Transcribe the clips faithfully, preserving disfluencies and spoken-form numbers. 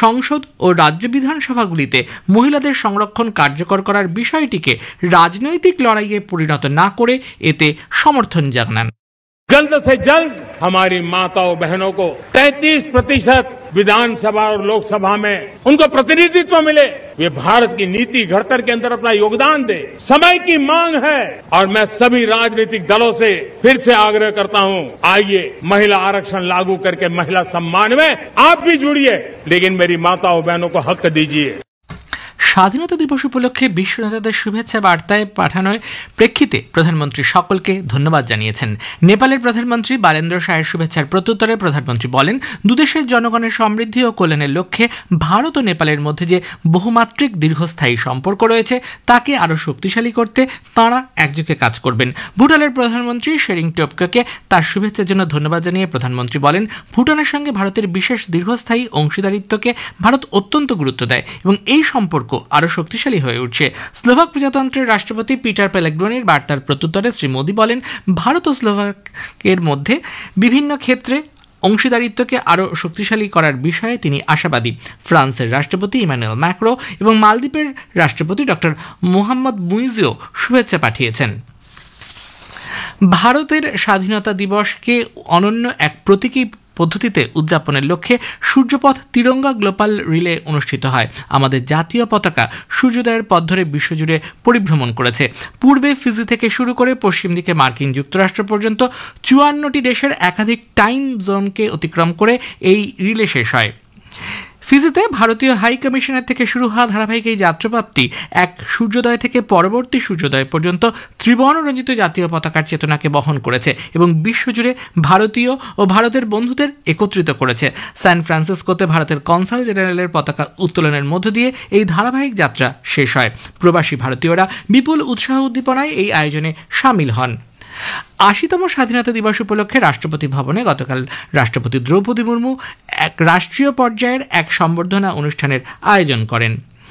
সংসদ ও রাজ্য বিধানসভাগুলিতে মহিলাদের সংরক্ষণ কার্যকর করার বিষয়টিকে রাজনৈতিক লড়াইয়ে পরিণত না করে এতে সমর্থন জানান। जल्द से जल्द हमारी माताओं बहनों को तैंतीस प्रतिशत विधानसभा और लोकसभा में उनको प्रतिनिधित्व मिले, वे भारत की नीति घड़तर के अंदर अपना योगदान दे। समय की मांग है और मैं सभी राजनीतिक दलों से फिर से आग्रह करता हूं, आइए महिला आरक्षण लागू करके महिला सम्मान में आप भी जुड़िए, लेकिन मेरी माताओं बहनों को हक दीजिए। স্বাধীনতা দিবস উপলক্ষে বিশ্ব নেতাদের শুভেচ্ছা বার্তায় পাঠানোর প্রেক্ষিতে প্রধানমন্ত্রী সকলকে ধন্যবাদ জানিয়েছেন। নেপালের প্রধানমন্ত্রী বালেন্দ্র শাহের শুভেচ্ছার প্রত্যুত্তরে প্রধানমন্ত্রী বলেন, দুদেশের জনগণের সমৃদ্ধি ও কল্যাণের লক্ষ্যে ভারত ও নেপালের মধ্যে যে বহুমাত্রিক দীর্ঘস্থায়ী সম্পর্ক রয়েছে তাকে আরও শক্তিশালী করতে তাঁরা একযোগে কাজ করবেন। ভুটানের প্রধানমন্ত্রী শেরিং টোবগেকে তার শুভেচ্ছার জন্য ধন্যবাদ জানিয়ে প্রধানমন্ত্রী বলেন, ভুটানের সঙ্গে ভারতের বিশেষ দীর্ঘস্থায়ী অংশীদারিত্বকে ভারত অত্যন্ত গুরুত্ব দেয় এবং এই সম্পর্ক আরো শক্তিশালী হয়ে উঠছে। স্লোভাক প্রজাতন্ত্রের রাষ্ট্রপতি পিটার পেলেগ্রিনির বার্তার প্রত্যুত্তরে শ্রী মোদী বলেন, ভারত ও স্লোভাকের মধ্যে বিভিন্ন ক্ষেত্রে অংশীদারিত্বকে আরও শক্তিশালী করার বিষয়ে তিনি আশাবাদী। ফ্রান্সের রাষ্ট্রপতি ইমানুয়েল ম্যাক্রো এবং মালদ্বীপের রাষ্ট্রপতি ডক্টর মোহাম্মদ মুইজিও শুভেচ্ছা পাঠিয়েছেন। ভারতের স্বাধীনতা দিবসকে অনন্য এক প্রতীকী পদ্ধতিতে উদযাপনের লক্ষ্যে সূর্যপথ তিরঙ্গা গ্লোবাল রিলে অনুষ্ঠিত হয়। আমাদের জাতীয় পতাকা সূর্যোদয়ের পথ ধরে বিশ্বজুড়ে পরিভ্রমণ করেছে। পূর্বে ফিজি থেকে শুরু করে পশ্চিম দিকে মার্কিন যুক্তরাষ্ট্র পর্যন্ত চুয়ান্নটি দেশের একাধিক টাইম জোনকে অতিক্রম করে এই রিলে শেষ হয়। ফিজিতে ভারতীয় হাই কমিশনের থেকে শুরু হওয়া ধারাবাহিক এই যাত্রাপথটি এক সূর্যোদয় থেকে পরবর্তী সূর্যোদয় পর্যন্ত ত্রিবর্ণরঞ্জিত জাতীয় পতাকার চেতনাকে বহন করেছে এবং বিশ্বজুড়ে ভারতীয় ও ভারতের বন্ধুদের একত্রিত করেছে। সান ফ্রান্সিসকোতে ভারতের কনসাল জেনারেলের পতাকা উত্তোলনের মধ্য দিয়ে এই ধারাবাহিক যাত্রা শেষ হয়। প্রবাসী ভারতীয়রা বিপুল উৎসাহ উদ্দীপনায় এই আয়োজনে সামিল হন। আশিতম স্বাধীনতা দিবস উপলক্ষে রাষ্ট্রপতি ভবনে গতকাল রাষ্ট্রপতি দ্রৌপদী মুর্মু এক রাষ্ট্রীয় পর্যায়ের এক সম্বর্ধনা অনুষ্ঠানের আয়োজন করেন।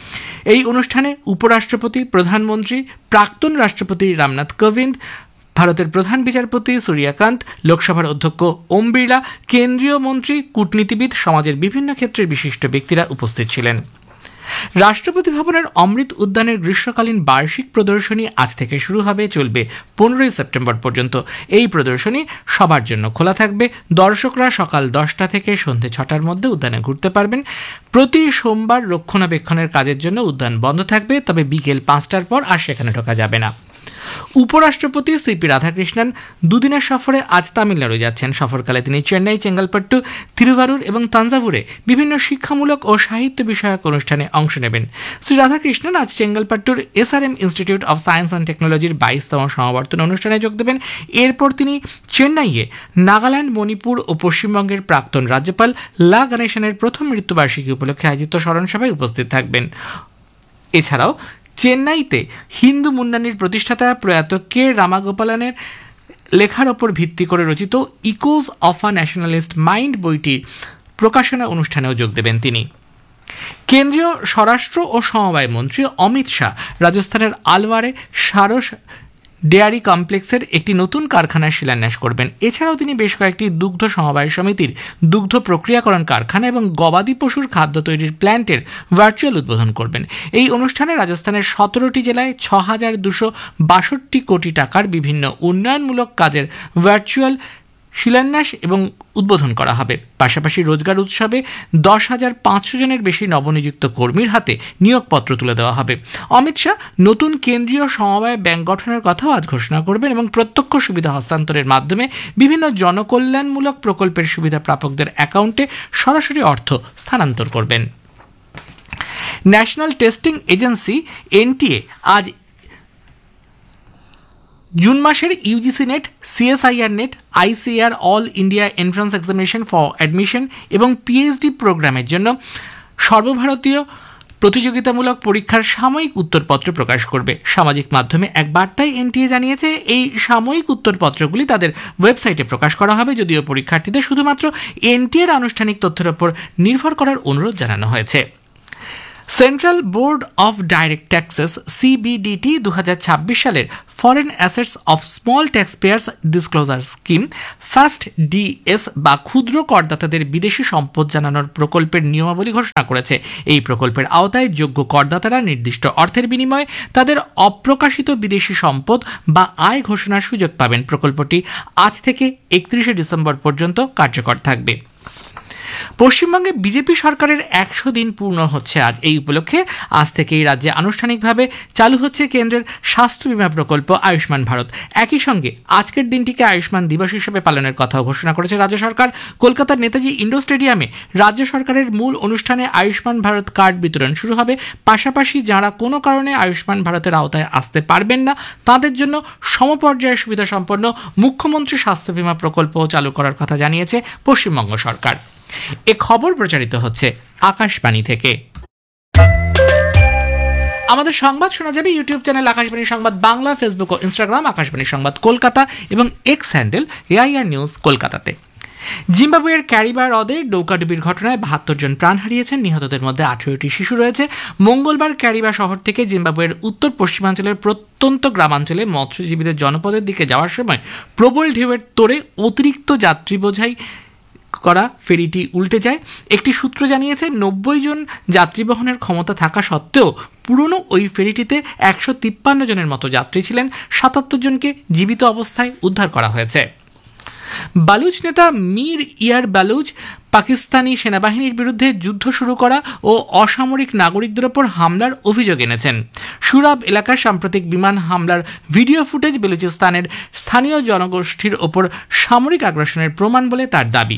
এই অনুষ্ঠানে উপরাষ্ট্রপতি, প্রধানমন্ত্রী, প্রাক্তন রাষ্ট্রপতি রামনাথ কোবিন্দ, ভারতের প্রধান বিচারপতি সূর্যকান্ত, লোকসভার অধ্যক্ষ ওম বিড়লা, কেন্দ্রীয় মন্ত্রী, কূটনীতিবিদ, সমাজের বিভিন্ন ক্ষেত্রের বিশিষ্ট ব্যক্তিরা উপস্থিত ছিলেন। রাষ্ট্রপতি ভবনের অমৃত উদ্যানের গ্রীষ্মকালীন বার্ষিক প্রদর্শনী আজ থেকে শুরু হবে, চলবে পনেরোই সেপ্টেম্বর পর্যন্ত। এই প্রদর্শনী সবার জন্য খোলা থাকবে। দর্শকরা সকাল দশটা থেকে সন্ধ্যে ছটার মধ্যে উদ্যানে ঘুরতে পারবেন। প্রতি সোমবার রক্ষণাবেক্ষণের কাজের জন্য উদ্যান বন্ধ থাকবে, তবে বিকেল পাঁচটার পর আর সেখানে ঢোকা যাবে না। উপরাষ্ট্রপতি সিপি রাধাকৃষ্ণন দুদিনের সফরে আজ তামিলনাড়ু যাচ্ছেন। সফরকালে তিনি চেন্নাই, চেঙ্গালপট্টু, তিরুভারুর এবং তাঞ্জাভুরে বিভিন্ন শিক্ষামূলক ও সাহিত্য বিষয়ক অনুষ্ঠানে অংশ নেবেন। শ্রী রাধাকৃষ্ণন আজ চেঙ্গালপট্টুর SRM institute of science and টেকনোলজির বাইশতম সমাবর্তন অনুষ্ঠানে যোগ দেবেন। এরপর তিনি চেন্নাইয়ে নাগাল্যান্ড, মণিপুর ও পশ্চিমবঙ্গের প্রাক্তন রাজ্যপাল লা গণেশনের প্রথম মৃত্যুবার্ষিকী উপলক্ষে আয়োজিত স্মরণসভায় উপস্থিত থাকবেন। এছাড়াও চেন্নাইতে হিন্দু মুন্নানির প্রতিষ্ঠাতা প্রয়াত কে রামাগোপালনের লেখার ওপর ভিত্তি করে রচিত Echoes of a nationalist mind বইটির প্রকাশনা অনুষ্ঠানেও যোগ দেবেন তিনি। কেন্দ্রীয় স্বরাষ্ট্র ও সমবায় মন্ত্রী অমিত শাহ রাজস্থানের আলওয়ারে সারস ডেয়ারি কমপ্লেক্সের একটি নতুন কারখানার শিলান্যাস করবেন। এছাড়াও তিনি বেশ কয়েকটি দুগ্ধ সমবায় সমিতির দুগ্ধ প্রক্রিয়াকরণ কারখানা এবং গবাদি পশুর খাদ্য তৈরির প্ল্যান্টের ভার্চুয়াল উদ্বোধন করবেন। এই অনুষ্ঠানে রাজস্থানের সতেরোটি জেলায় ছ হাজার দুশো বাষট্টি কোটি টাকার বিভিন্ন উন্নয়নমূলক কাজের ভার্চুয়াল শিলান্যাস এবং উদ্বোধন করা হবে। পাশাপাশি রোজগার উৎসবে দশ হাজার পাঁচশো জনের বেশি নবনিযুক্ত কর্মীর হাতে নিয়োগপত্র তুলে দেওয়া হবে। অমিত শাহ নতুন কেন্দ্রীয় সমবায় ব্যাংক গঠনের কথাও আজ ঘোষণা করবেন এবং প্রত্যক্ষ সুবিধা হস্তান্তরের মাধ্যমে বিভিন্ন জনকল্যাণমূলক প্রকল্পের সুবিধা প্রাপকদের অ্যাকাউন্টে সরাসরি অর্থ স্থানান্তর করবেন। ন্যাশনাল টেস্টিং এজেন্সি এনটিএ আজ জুন মাসের UGC net, CSIR net, ICAR all India entrance examination for admission এবং পিএইচডি প্রোগ্রামের জন্য সর্বভারতীয় প্রতিযোগিতামূলক পরীক্ষার সাময়িক উত্তরপত্র প্রকাশ করবে। সামাজিক মাধ্যমে এক বার্তায় এনটিএ জানিয়েছে, এই সাময়িক উত্তরপত্রগুলি তাদের ওয়েবসাইটে প্রকাশ করা হবে, যদিও পরীক্ষার্থীদের শুধুমাত্র এনটিএর আনুষ্ঠানিক তথ্যের ওপর নির্ভর করার অনুরোধ জানানো হয়েছে। Central board of direct taxes সিবিডিটি দু হাজার ছাব্বিশ সালের foreign assets of small tax pairs disclosure scheme fast DS বা ক্ষুদ্র করদাতাদের বিদেশি সম্পদ জানানোর প্রকল্পের নিয়মাবলী ঘোষণা করেছে। এই প্রকল্পের আওতায় যোগ্য করদাতারা নির্দিষ্ট অর্থের বিনিময়ে তাদের অপ্রকাশিত বিদেশি সম্পদ বা আয় ঘোষণার সুযোগ পাবেন। প্রকল্পটি আজ থেকে একত্রিশে ডিসেম্বর পর্যন্ত কার্যকর থাকবে। পশ্চিমবঙ্গে বিজেপি সরকারের একশো দিন পূর্ণ হচ্ছে আজ। এই উপলক্ষে আজ থেকেই রাজ্যে আনুষ্ঠানিকভাবে চালু হচ্ছে কেন্দ্রের স্বাস্থ্য বীমা প্রকল্প আয়ুষ্মান ভারত। একই সঙ্গে আজকের দিনটিকে আয়ুষ্মান দিবস হিসেবে পালনের কথাও ঘোষণা করেছে রাজ্য সরকার। কলকাতার নেতাজি ইন্ডোর স্টেডিয়ামে রাজ্য সরকারের মূল অনুষ্ঠানে আয়ুষ্মান ভারত কার্ড বিতরণ শুরু হবে। পাশাপাশি যাঁরা কোনো কারণে আয়ুষ্মান ভারতের আওতায় আসতে পারবেন না তাদের জন্য সমপর্যায়ের সুবিধা সম্পন্ন মুখ্যমন্ত্রী স্বাস্থ্য বীমা প্রকল্পও চালু করার কথা জানিয়েছে পশ্চিমবঙ্গ সরকার। এ খবর প্রচারিত হচ্ছে আকাশবাণী থেকে। আমাদের সংবাদ শোনা যাবে ইউটিউব চ্যানেল আকাশবাণী সংবাদ বাংলা, ফেসবুক ও ইনস্টাগ্রাম আকাশবাণী সংবাদ কলকাতা এবং এক্স হ্যান্ডেল এআইআর নিউজ কলকাতাতে। জিম্বাবুয়ের ক্যারিবা হ্রদে নৌকাডুবির ঘটনায় বাহাত্তর জন প্রাণ হারিয়েছেন, নিহতদের মধ্যে আঠেরোটি শিশু রয়েছে। মঙ্গলবার ক্যারিবা শহর থেকে জিম্বাবুয়ের উত্তর পশ্চিমাঞ্চলের প্রত্যন্ত গ্রামাঞ্চলে মৎস্যজীবীদের জনপদের দিকে যাওয়ার সময় প্রবল ঢেউয়ের তোড়ে অতিরিক্ত যাত্রী বোঝাই করা ফেরিটি উল্টে যায়। একটি সূত্র জানিয়েছে নব্বই জন যাত্রী বহনের ক্ষমতা থাকা সত্ত্বেও পুরনো ওই ফেরিটিতে একশো তিপ্পান্ন জনের মতো যাত্রী ছিলেন। সাতাত্তর জনকে জীবিত অবস্থায় উদ্ধার করা হয়েছে। বালুচ নেতা মীর ইয়ার বালুচ পাকিস্তানি সেনাবাহিনীর বিরুদ্ধে যুদ্ধ শুরু করা ও অসামরিক নাগরিকদের ওপর হামলার অভিযোগ এনেছেন। সুরাব এলাকার সাম্প্রতিক বিমান হামলার ভিডিও ফুটেজ বেলুচিস্তানের স্থানীয় জনগোষ্ঠীর ওপর সামরিক আগ্রাসনের প্রমাণ বলে তার দাবি।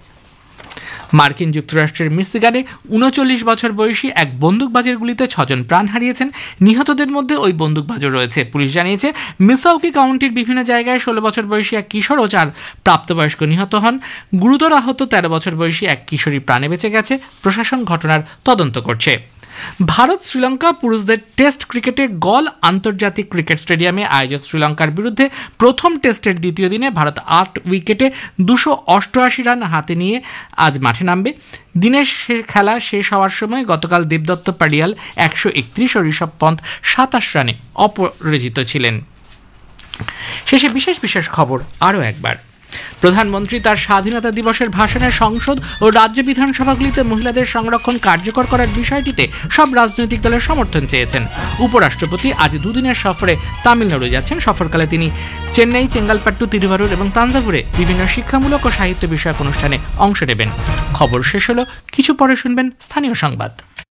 মার্কিন যুক্তরাষ্ট্রের মিশিগানে উনচল্লিশ বছর বয়সী এক বন্দুকবাজের গুলিতে ছজন প্রাণ হারিয়েছেন। নিহতদের মধ্যে ওই বন্দুকবাজও রয়েছে। পুলিশ জানিয়েছে মিসাউকি কাউন্টির বিভিন্ন জায়গায় ষোলো বছর বয়সী এক কিশোর ও চার প্রাপ্তবয়স্ক নিহত হন। গুরুতর আহত তেরো বছর বয়সী এক কিশোরী প্রাণে বেঁচে গেছে। প্রশাসন ঘটনার তদন্ত করছে। ভারত শ্রীলঙ্কা পুরুষদের টেস্ট ক্রিকেটে গল আন্তর্জাতিক ক্রিকেট স্টেডিয়ামে আয়োজক শ্রীলঙ্কার বিরুদ্ধে প্রথম টেস্টের দ্বিতীয় দিনে ভারত আট উইকেটে দুশো অষ্টআশি রান হাতে নিয়ে আজ মাঠে নামবে। দিনের খেলা শেষ হওয়ার সময় গতকাল দেবদত্ত পাডিয়াল একশো একত্রিশ ও ঋষভ পন্থ সাতাশ রানে অপরাজিত ছিলেন। শেষে বিশেষ বিশেষ খবর আরও একবার। প্রধানমন্ত্রী তার স্বাধীনতা দিবসের ভাষণে সংসদ ও রাজ্য বিধানসভাগুলিতে মহিলাদের সংরক্ষণ কার্যকর করার বিষয়টিতে সব রাজনৈতিক দলের সমর্থন চেয়েছেন। উপরাষ্ট্রপতি আজ দুদিনের সফরে তামিলনাড়ু যাচ্ছেন। সফরকালে তিনি চেন্নাই, চেঙ্গালপাট্টু, তিরুভারুর এবং তাঞ্জাভুরে বিভিন্ন শিক্ষামূলক ও সাহিত্য বিষয়ক অনুষ্ঠানে অংশ নেবেন। খবর শেষ হলো, কিছু পরে শুনবেন স্থানীয় সংবাদ।